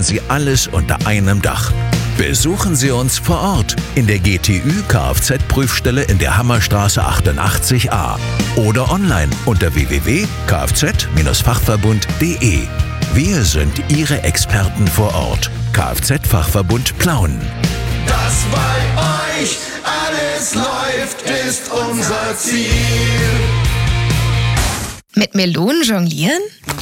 Sie alles unter einem Dach. Besuchen Sie uns vor Ort in der GTÜ Kfz-Prüfstelle in der Hammerstraße 88a oder online unter www.kfz-fachverbund.de. Wir sind Ihre Experten vor Ort. Kfz-Fachverbund Plauen. Dass bei euch alles läuft, ist unser Ziel. Mit Melonen jonglieren?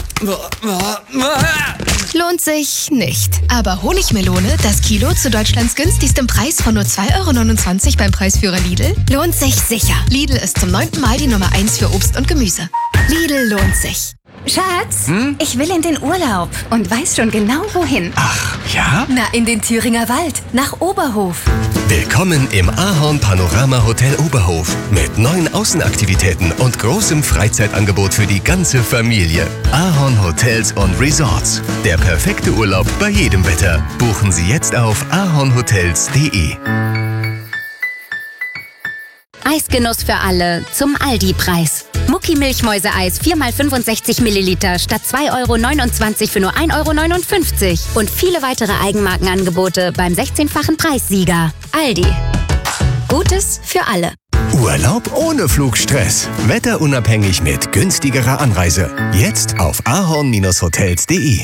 Lohnt sich nicht. Aber Honigmelone, das Kilo zu Deutschlands günstigstem Preis von nur 2,29 € beim Preisführer Lidl, lohnt sich sicher. Lidl ist zum 9. Mal die Nummer 1 für Obst und Gemüse. Lidl lohnt sich. Schatz, ich will in den Urlaub und weiß schon genau wohin. Ach, ja? Na, in den Thüringer Wald, nach Oberhof. Willkommen im Ahorn Panorama Hotel Oberhof mit 9 Außenaktivitäten und großem Freizeitangebot für die ganze Familie. Ahorn Hotels und Resorts. Der perfekte Urlaub bei jedem Wetter. Buchen Sie jetzt auf ahornhotels.de. Eisgenuss für alle zum Aldi-Preis. Mucki Milchmäuseeis 4x65 Milliliter statt 2,29 € für nur 1,59 € und viele weitere Eigenmarkenangebote beim 16-fachen Preissieger. Aldi. Gutes für alle. Urlaub ohne Flugstress. Wetterunabhängig mit günstigerer Anreise. Jetzt auf ahorn-hotels.de.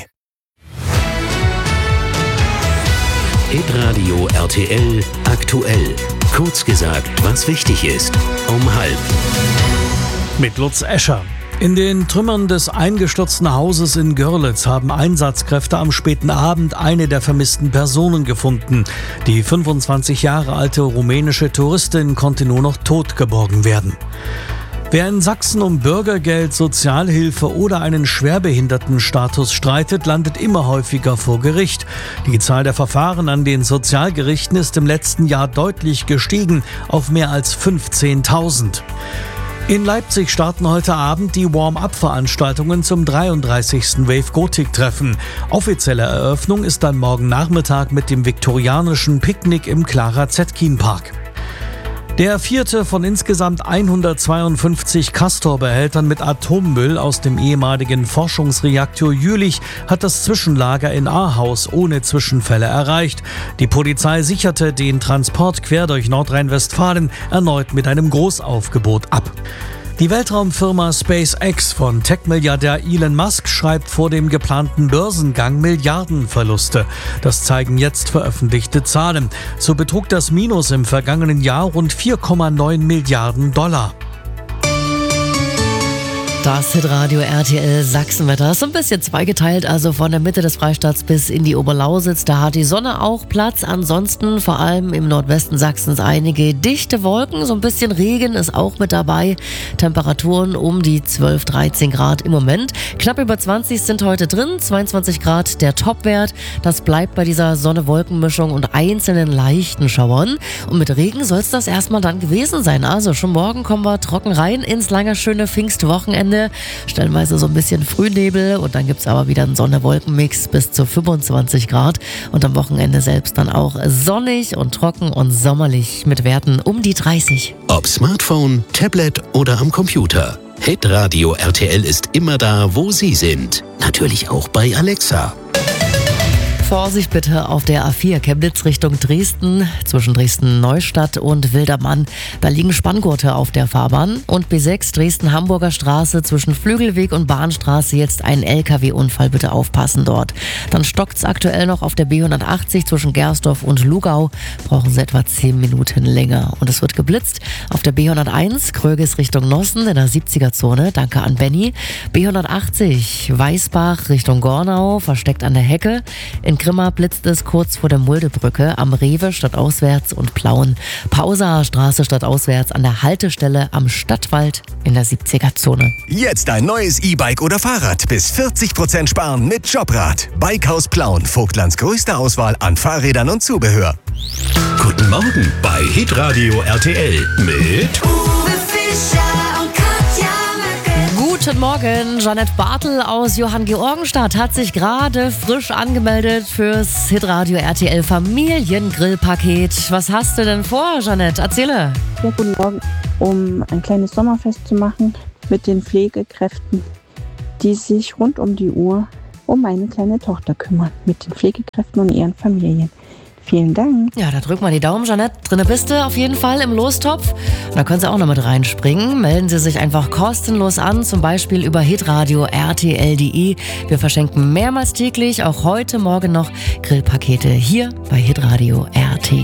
Hitradio RTL aktuell. Kurz gesagt, was wichtig ist. Um 12:30. Mit Lutz Escher. In den Trümmern des eingestürzten Hauses in Görlitz haben Einsatzkräfte am späten Abend eine der vermissten Personen gefunden. Die 25 Jahre alte rumänische Touristin konnte nur noch tot geborgen werden. Wer in Sachsen um Bürgergeld, Sozialhilfe oder einen Schwerbehindertenstatus streitet, landet immer häufiger vor Gericht. Die Zahl der Verfahren an den Sozialgerichten ist im letzten Jahr deutlich gestiegen auf mehr als 15.000. In Leipzig starten heute Abend die Warm-up-Veranstaltungen zum 33. Wave Gothic-Treffen. Offizielle Eröffnung ist dann morgen Nachmittag mit dem viktorianischen Picknick im Clara Zetkin-Park. Der 4. von insgesamt 152 Castor-Behältern mit Atommüll aus dem ehemaligen Forschungsreaktor Jülich hat das Zwischenlager in Ahaus ohne Zwischenfälle erreicht. Die Polizei sicherte den Transport quer durch Nordrhein-Westfalen erneut mit einem Großaufgebot ab. Die Weltraumfirma SpaceX von Tech-Milliardär Elon Musk schreibt vor dem geplanten Börsengang Milliardenverluste. Das zeigen jetzt veröffentlichte Zahlen. So betrug das Minus im vergangenen Jahr rund 4,9 Milliarden $. Das Hitradio RTL Sachsenwetter ist so ein bisschen zweigeteilt, also von der Mitte des Freistaats bis in die Oberlausitz. Da hat die Sonne auch Platz. Ansonsten vor allem im Nordwesten Sachsens einige dichte Wolken. So ein bisschen Regen ist auch mit dabei. Temperaturen um die 12, 13 Grad im Moment. Knapp über 20 sind heute drin, 22 Grad der Topwert. Das bleibt bei dieser Sonne-Wolken-Mischung und einzelnen leichten Schauern. Und mit Regen soll es das erstmal dann gewesen sein. Also schon morgen kommen wir trocken rein ins lange, schöne Pfingstwochenende. Stellenweise so ein bisschen Frühnebel und dann gibt es aber wieder einen Sonne-Wolken-Mix bis zu 25 Grad und am Wochenende selbst dann auch sonnig und trocken und sommerlich mit Werten um die 30. Ob Smartphone, Tablet oder am Computer. Hitradio RTL ist immer da, wo Sie sind. Natürlich auch bei Alexa. Vorsicht bitte auf der A4 Chemnitz Richtung Dresden, zwischen Dresden-Neustadt und Wildermann. Da liegen Spanngurte auf der Fahrbahn. Und B6 Dresden-Hamburger Straße zwischen Flügelweg und Bahnstraße jetzt ein LKW-Unfall. Bitte aufpassen dort. Dann stockt's aktuell noch auf der B180 zwischen Gersdorf und Lugau. Brauchen Sie etwa 10 Minuten länger. Und es wird geblitzt auf der B101 Kröges Richtung Nossen in der 70er-Zone. Danke an Benny. B180 Weißbach Richtung Gornau, versteckt an der Hecke. In Grimma blitzt es kurz vor der Muldebrücke am Rewe stadtauswärts und Plauen. Pausaer Straße stadtauswärts an der Haltestelle am Stadtwald in der 70er-Zone. Jetzt ein neues E-Bike oder Fahrrad. Bis 40% sparen mit Jobrad. Bikehaus Plauen. Vogtlands größte Auswahl an Fahrrädern und Zubehör. Guten Morgen bei Hitradio RTL mit Uwe Fischer und Katja Möcke. Guten Morgen, Jeanette Bartel aus Johann Georgenstadt hat sich gerade frisch angemeldet fürs Hitradio RTL Familiengrillpaket. Was hast du denn vor, Jeanette? Erzähle. Ja, guten Morgen. Um ein kleines Sommerfest zu machen mit den Pflegekräften, die sich rund um die Uhr um meine kleine Tochter kümmern, mit den Pflegekräften und ihren Familien. Vielen Dank. Ja, da drück mal die Daumen, Jeanette. Drinne bist du auf jeden Fall im Lostopf. Und da können Sie auch noch mit reinspringen. Melden Sie sich einfach kostenlos an, zum Beispiel über hitradio rtl.de. Wir verschenken mehrmals täglich, auch heute Morgen noch Grillpakete hier bei Hitradio RTL.